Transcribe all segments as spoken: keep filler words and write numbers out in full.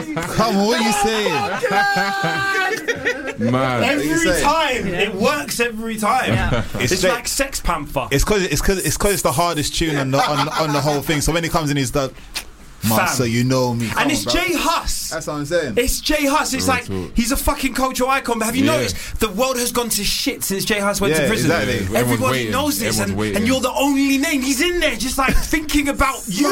Come on, what are you saying? Man, every time yeah. it works every time. Yeah. It's, It's straight- like Sex Panther. It's because it's because it's because it's the hardest tune on the on, on the whole thing. So when it comes in, he's the master. You know me, Come and on, it's bro. Jay Huss. That's what I'm saying. It's Jay Huss. It's Real like talk. he's a fucking cultural icon. But have you Yeah. noticed the world has gone to shit since Jay Huss went Yeah, to prison? exactly. Everyone's Everybody waiting. knows this, Everyone's and, waiting. and you're the only name. He's in there, just like thinking about you.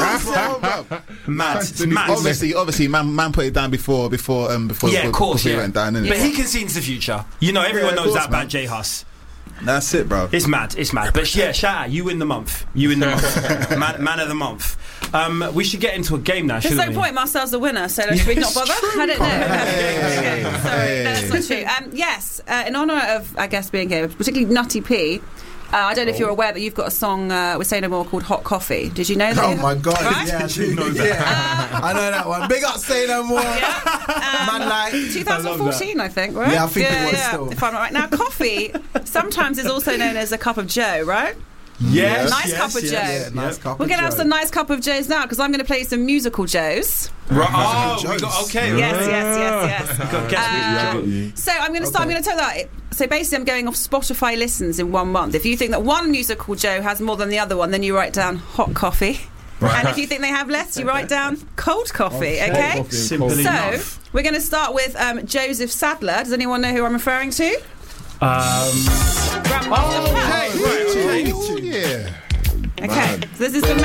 Mad, it's mad. Obviously, obviously, man, man put it down before, before, um, before. Yeah, of course, before yeah. he went down. Innit? But he can see into the future. You know, everyone Yeah, of knows course, that man. about Jay Huss. That's it, bro. It's mad, it's mad. But yeah, shout out, you win the month. You win the month. man, man of the month. Um, we should get into a game now, There's shouldn't no we? point. Marcel's the winner, so should we not bother? I don't know. Okay, okay. Sorry, no, that's not true. Um, yes, uh, in honour of, I guess, being here, particularly Nutty P. Uh, I don't know if you're aware that you've got a song uh, with Say No More called Hot Coffee. Did you know that? Oh my God! Right? Yeah, I do know that. Yeah. I know that one. Big up, Say No More. Yeah. Um, Man, like twenty fourteen, I, I think, right? Yeah, I think yeah, it was yeah, still. If I'm right. Now, coffee sometimes is also known as a cup of Joe, right? Yes, Nice yes, cup of yes. Joe. Yeah, nice cup We're of going to have Joe. some nice cup of Joes now because I'm going to play you some musical Joes. Right. Oh, Jones. we got, okay. Yes, right. yes, yes, yes. Got- guess Uh, which Joe. So I'm going to start. I'm going to tell you that. So basically, I'm going off Spotify listens in one month. If you think that one musical Joe has more than the other one, then you write down hot coffee. And if you think they have less, you write down cold coffee. Okay. Simple So enough. we're going to start with um, Joseph Sadler. Does anyone know who I'm referring to? Um, Grandmaster oh, Flash. okay, right, okay. Oh, yeah. Okay, so this is the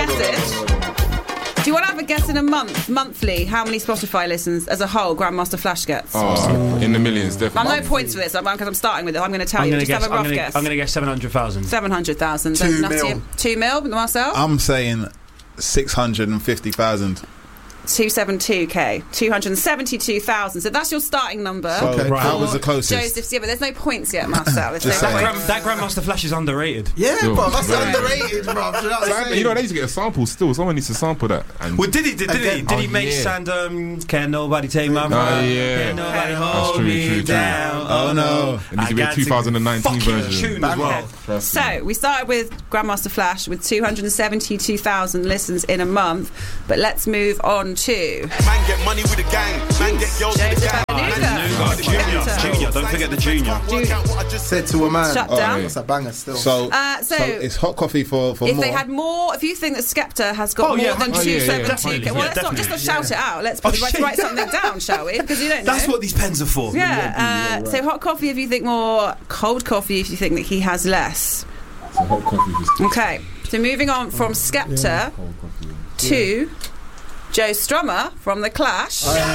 message. Do you want to have a guess in a month, monthly, how many Spotify listens as a whole Grandmaster Flash gets? Oh, in the millions, I've definitely. no points for this because I'm, I'm starting with it. I'm going to tell I'm you. going to Just guess. have a I'm rough going guess. to. I'm going to guess seven hundred thousand. Seven hundred thousand. Two mil. Two mil, Marcel. I'm saying six hundred and fifty thousand. Two seven two k. Two hundred seventy-two thousand. So that's your starting number. So Okay. Right. that was the closest. Joseph, yeah, but there's no points yet, Marcel. There's Just no saying. points. That Grandmaster Flash is underrated. Yeah, Yo, bro, that's right. underrated, bro. Do you know what I'm saying? You know, they used to get a sample still. Someone needs to sample that. And Well, did he? Did, did he? Again- Did he Oh, make yeah. Sand? Um, can nobody take my Oh, mind? yeah. Can nobody That's hold true, me true, true. down? Oh, no. It needs to be a I got two thousand nineteen fucking version. tune as well. Trust me. So we started with Grandmaster Flash with two hundred seventy-two thousand listens in a month, but let's move on to Man get money with the gang, man get girls with the Joseph gang. Anuga. Junior, Skepta. Junior, don't forget the Junior. Work out what I just said to a man. Shut Oh, down. yeah. That's a banger still. So, Uh, so- so it's hot coffee for, for If more. they had more, if you think that Skepta has got Oh, more yeah. than Oh, two yeah, yeah, seventy-two, definitely. well, Yeah, let's not just not definitely. shout it out. Let's Oh, write, shit. write something down, shall we? Because you don't know. That's what these pens are for. Yeah. Uh, so hot coffee if you think more, cold coffee if you think that he has less. Okay. So moving on from Skepta to Joe Strummer from The Clash.